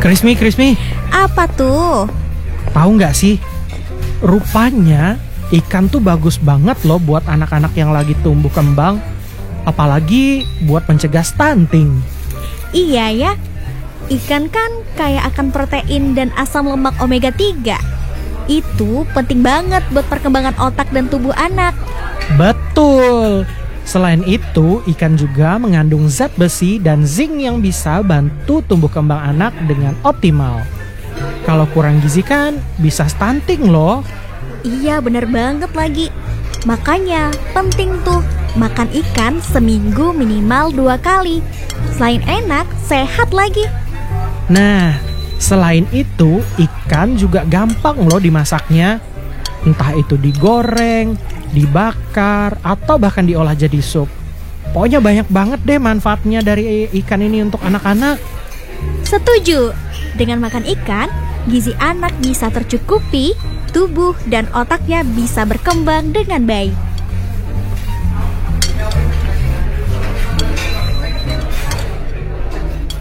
Krismi, Apa tuh? tahu nggak sih? Rupanya ikan tuh bagus banget loh buat anak-anak yang lagi tumbuh kembang. Apalagi buat mencegah stunting. Iya ya, ikan kan kaya akan protein dan asam lemak omega 3. Itu penting banget buat perkembangan otak dan tubuh anak. Betul. Selain itu, ikan juga mengandung zat besi dan zinc yang bisa bantu tumbuh kembang anak dengan optimal. Kalau kurang gizi kan bisa stunting loh. Iya bener banget lagi. Makanya penting tuh makan ikan seminggu minimal 2 kali. Selain enak, sehat lagi. Nah, selain itu ikan juga gampang loh dimasaknya. Entah itu digoreng, dibakar, atau bahkan diolah jadi sup. Pokoknya banyak banget deh manfaatnya dari ikan ini untuk anak-anak. Setuju. Dengan makan ikan, gizi anak bisa tercukupi, tubuh dan otaknya bisa berkembang dengan baik.